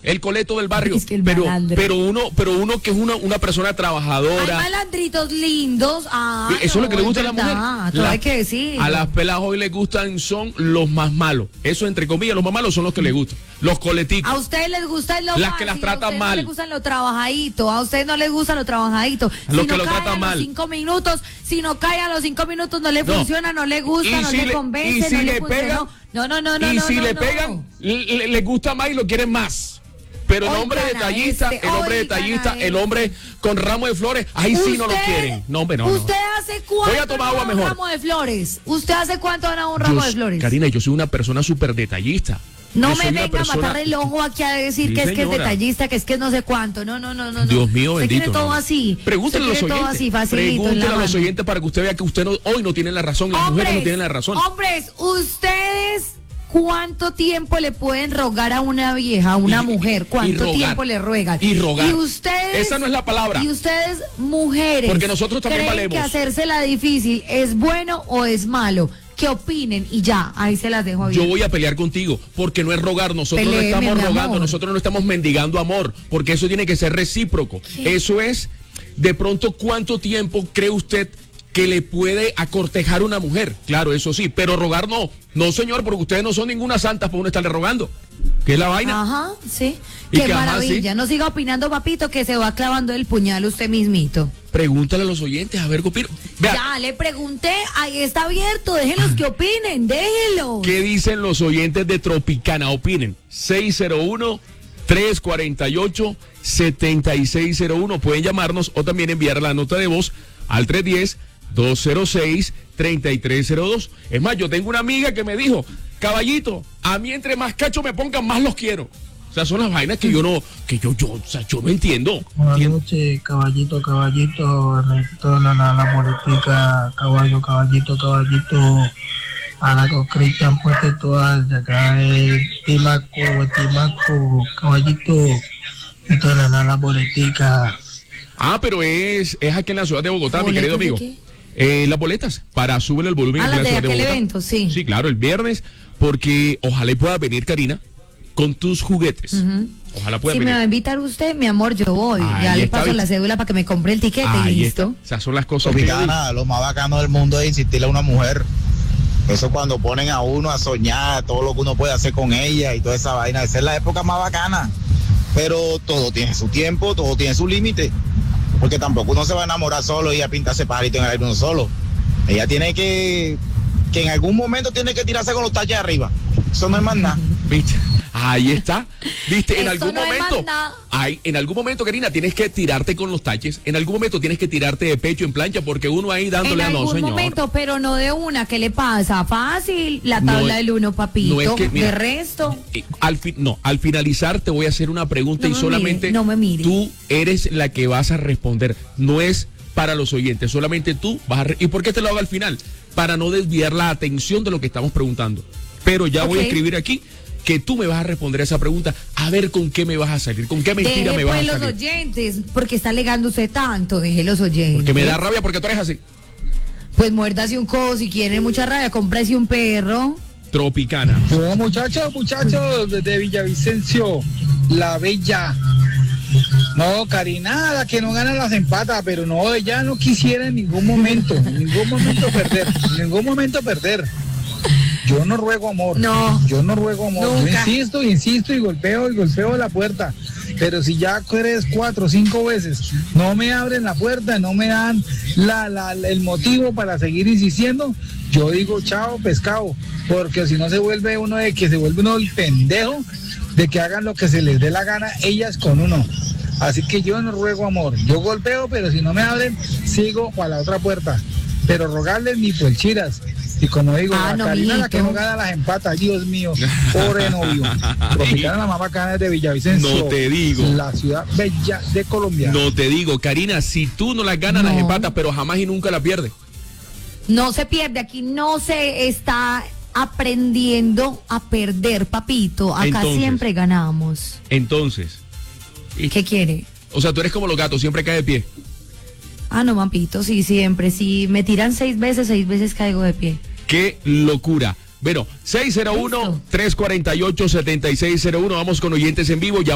el coleto del barrio. Es que el pero malandro. uno que es una persona trabajadora. Hay malandritos lindos. Eso es lo que le gusta a la mujer. Todo hay que decir. A las pelas hoy les gustan son los más malos. Eso entre comillas, los más malos son los que les gustan. Los coleticos. A ustedes les gustan los las que las tratan mal. A ustedes no les gustan los trabajaditos. A ustedes no les gustan los trabajaditos. Los si que no lo tratan mal. 5 minutos, si no cae a los 5 minutos no le funciona, no le gusta, no le convence, y si no le le pegan, no. Y si le pegan, les gusta más y lo quieren más. Pero el hombre detallista, el hombre con ramo de flores, ahí sí no lo quieren. No, hombre, no. ¿Usted hace cuánto voy a tomar agua mejor. Un ramo de flores? ¿Usted hace cuánto gana un ramo de flores? Karina, yo soy una persona súper detallista. No me venga a matar el ojo aquí a decir que es detallista, que es que no sé cuánto. No. Dios mío, usted bendito. quiere todo así. Pregúntele a los oyentes. Pregúntele a los oyentes para que usted vea que usted hoy no tiene la razón. Las mujeres no tienen la razón. Hombres, ustedes, ¿cuánto tiempo le pueden rogar a una vieja, a una mujer? ¿Cuánto tiempo le ruegan? Y rogar. Y ustedes, esa no es la palabra. Y ustedes, mujeres, porque nosotros también ¿creen valemos que hacérsela difícil es bueno o es malo? Que opinen y ya, ahí se las dejo abiertas. Yo voy a pelear contigo, porque no es rogar, nosotros no estamos rogando, nosotros no estamos mendigando amor, porque eso tiene que ser recíproco. Sí. Eso es, de pronto, ¿cuánto tiempo cree usted que le puede acortejar una mujer? Claro, eso sí, pero rogar no. No, señor, porque ustedes no son ninguna santa para uno estarle rogando. ¿Qué es la vaina? Ajá, sí. Qué maravilla. No siga opinando, papito, que se va clavando el puñal usted mismito. Pregúntale a los oyentes, a ver qué opinan. Ya, le pregunté, ahí está abierto, déjenlos que opinen, déjenlos. ¿Qué dicen los oyentes de Tropicana? Opinen. 601-348-7601. Pueden llamarnos o también enviar la nota de voz al 310-206-3302. Es más, yo tengo una amiga que me dijo, caballito, a mí entre más cacho me pongan, más los quiero. O sea, son las vainas que yo no entiendo. Buenas noches, caballito, recto, la politica, caballito, Ana con Cristian Puente todas, de acá Timaco, caballito, toda la politica. Ah, pero es aquí en la ciudad de Bogotá, mi querido amigo. Las boletas para subir el volumen en la ciudad de Bogotá. Evento, sí. Sí, claro, el viernes, porque ojalá y pueda venir, Karina, con tus juguetes. Ojalá pueda venir. Si me va a invitar usted, mi amor, yo voy. Ya le paso la cédula para que me compre el tiquete y listo. Esas son las cosas. Tropicana, lo más bacano del mundo es insistirle a una mujer. Eso cuando ponen a uno a soñar, todo lo que uno puede hacer con ella y toda esa vaina. Esa es la época más bacana. Pero todo tiene su tiempo, todo tiene su límite. Porque tampoco uno se va a enamorar solo y a pintarse pajarito en el aire uno solo. Ella tiene que en algún momento tiene que tirarse con los taches arriba. Eso no es más nada. ¿Viste? Ahí está. ¿Viste? En algún momento, Karina, tienes que tirarte con los taches. En algún momento tienes que tirarte de pecho en plancha porque uno ahí dándole a no, señor. En algún momento, pero no de una. ¿Qué le pasa? Fácil. La tabla del 1, papito. No es que, mira, de resto. Al finalizar te voy a hacer una pregunta y solamente tú eres la que vas a responder. No es para los oyentes, solamente tú vas a... ¿Y por qué te lo hago al final? Para no desviar la atención de lo que estamos preguntando. Pero ya voy a escribir aquí que tú me vas a responder a esa pregunta, a ver con qué me vas a salir, con qué mentira me vas a salir. Deje los oyentes, porque está alegando usted tanto, deje los oyentes. Porque me da rabia porque tú eres así. Pues muérdase un codo, si quiere mucha rabia, cómprese un perro. Tropicana. No, muchachos, desde Villavicencio, la bella. No, Karina, la que no gana las empatas, pero no, ella no quisiera en ningún momento perder. Yo no ruego amor. Yo no ruego amor. Nunca. Yo insisto y golpeo la puerta. Pero si ya eres 4 o 5 veces, no me abren la puerta, no me dan el motivo para seguir insistiendo, yo digo chao pescado, porque si no se vuelve uno el pendejo de que hagan lo que se les dé la gana ellas con uno. Así que yo no ruego amor, yo golpeo, pero si no me abren, sigo para la otra puerta. Pero rogarles ni por chiras. Y como digo, Karina la que no gana las empatas, Dios mío, pobre novio. Tropicana, la más bacana de Villavicencio. No te digo. La ciudad bella de Colombia. No te digo, Karina, si tú no las ganas las empatas, pero jamás y nunca las pierdes. No se pierde, aquí no se está aprendiendo a perder, papito. Acá siempre ganamos. Entonces. ¿Qué quiere? O sea, tú eres como los gatos, siempre cae de pie. Ah, no, papito, sí, siempre. Si me tiran 6 veces caigo de pie. ¡Qué locura! Bueno, 601-348-7601. Vamos con oyentes en vivo. Ya